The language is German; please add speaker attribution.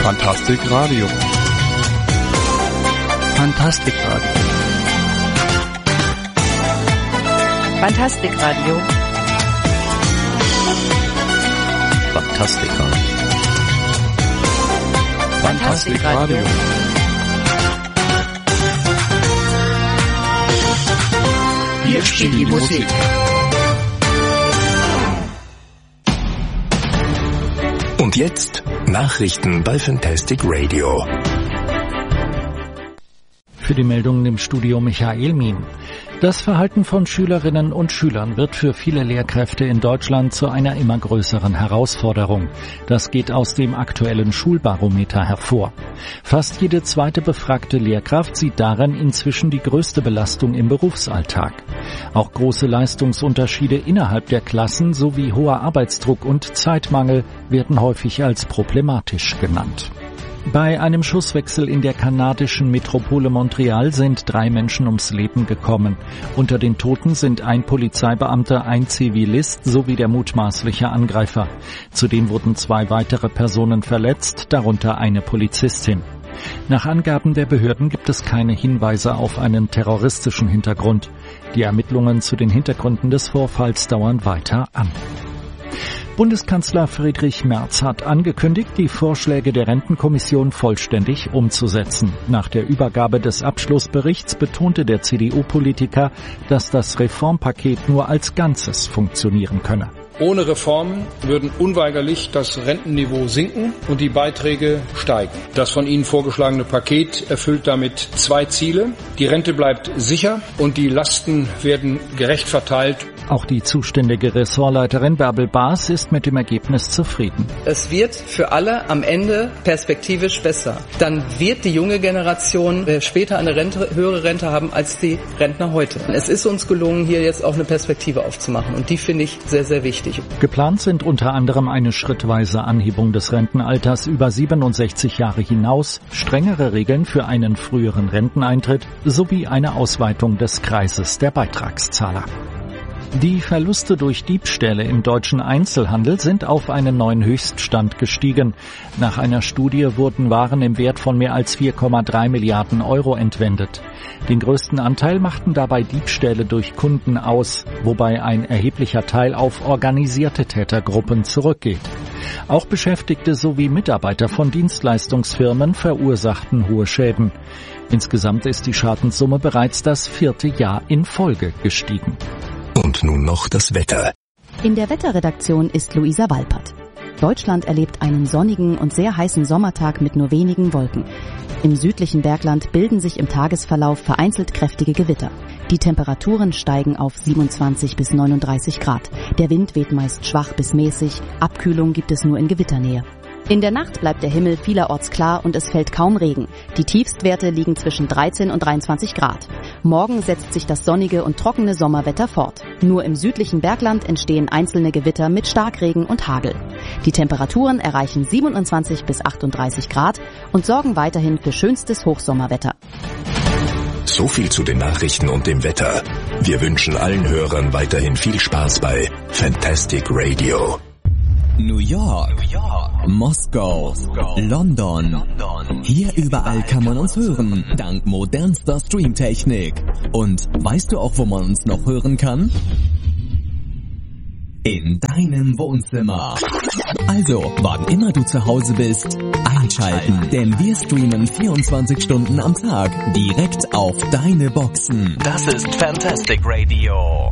Speaker 1: Fantastic Radio.
Speaker 2: Fantastic Radio.
Speaker 3: Fantastic Radio.
Speaker 2: Fantastic Radio.
Speaker 3: Fantastic Radio. Hier spielt die Musik.
Speaker 4: Und jetzt Nachrichten bei Fantastic Radio.
Speaker 5: Für die Meldungen im Studio Michael Mien. Das Verhalten von Schülerinnen und Schülern wird für viele Lehrkräfte in Deutschland zu einer immer größeren Herausforderung. Das geht aus dem aktuellen Schulbarometer hervor. Fast jede zweite befragte Lehrkraft sieht darin inzwischen die größte Belastung im Berufsalltag. Auch große Leistungsunterschiede innerhalb der Klassen sowie hoher Arbeitsdruck und Zeitmangel werden häufig als problematisch genannt. Bei einem Schusswechsel in der kanadischen Metropole Montreal sind 3 Menschen ums Leben gekommen. Unter den Toten sind ein Polizeibeamter, ein Zivilist sowie der mutmaßliche Angreifer. Zudem wurden 2 weitere Personen verletzt, darunter eine Polizistin. Nach Angaben der Behörden gibt es keine Hinweise auf einen terroristischen Hintergrund. Die Ermittlungen zu den Hintergründen des Vorfalls dauern weiter an. Bundeskanzler Friedrich Merz hat angekündigt, die Vorschläge der Rentenkommission vollständig umzusetzen. Nach der Übergabe des Abschlussberichts betonte der CDU-Politiker, dass das Reformpaket nur als Ganzes funktionieren könne.
Speaker 6: Ohne Reformen würden unweigerlich das Rentenniveau sinken und die Beiträge steigen. Das von Ihnen vorgeschlagene Paket erfüllt damit 2 Ziele. Die Rente bleibt sicher und die Lasten werden gerecht verteilt.
Speaker 5: Auch die zuständige Ressortleiterin Bärbel Baas ist mit dem Ergebnis zufrieden.
Speaker 7: Es wird für alle am Ende perspektivisch besser. Dann wird die junge Generation später eine höhere Rente haben als die Rentner heute. Es ist uns gelungen, hier jetzt auch eine Perspektive aufzumachen und die finde ich sehr, sehr wichtig.
Speaker 5: Geplant sind unter anderem eine schrittweise Anhebung des Rentenalters über 67 Jahre hinaus, strengere Regeln für einen früheren Renteneintritt sowie eine Ausweitung des Kreises der Beitragszahler. Die Verluste durch Diebstähle im deutschen Einzelhandel sind auf einen neuen Höchststand gestiegen. Nach einer Studie wurden Waren im Wert von mehr als 4,3 Milliarden Euro entwendet. Den größten Anteil machten dabei Diebstähle durch Kunden aus, wobei ein erheblicher Teil auf organisierte Tätergruppen zurückgeht. Auch Beschäftigte sowie Mitarbeiter von Dienstleistungsfirmen verursachten hohe Schäden. Insgesamt ist die Schadenssumme bereits das 4. Jahr in Folge gestiegen.
Speaker 4: Und nun noch das Wetter.
Speaker 8: In der Wetterredaktion ist Luisa Walpert. Deutschland erlebt einen sonnigen und sehr heißen Sommertag mit nur wenigen Wolken. Im südlichen Bergland bilden sich im Tagesverlauf vereinzelt kräftige Gewitter. Die Temperaturen steigen auf 27 bis 39 Grad. Der Wind weht meist schwach bis mäßig. Abkühlung gibt es nur in Gewitternähe. In der Nacht bleibt der Himmel vielerorts klar und es fällt kaum Regen. Die Tiefstwerte liegen zwischen 13 und 23 Grad. Morgen setzt sich das sonnige und trockene Sommerwetter fort. Nur im südlichen Bergland entstehen einzelne Gewitter mit Starkregen und Hagel. Die Temperaturen erreichen 27 bis 38 Grad und sorgen weiterhin für schönstes Hochsommerwetter.
Speaker 4: So viel zu den Nachrichten und dem Wetter. Wir wünschen allen Hörern weiterhin viel Spaß bei Fantastic Radio.
Speaker 9: New York, Moskau, London. Hier überall kann man uns hören, dank modernster Streamtechnik. Und weißt du auch, wo man uns noch hören kann? In deinem Wohnzimmer. Also, wann immer du zu Hause bist, einschalten, denn wir streamen 24 Stunden am Tag, direkt auf deine Boxen.
Speaker 4: Das ist Fantastic Radio.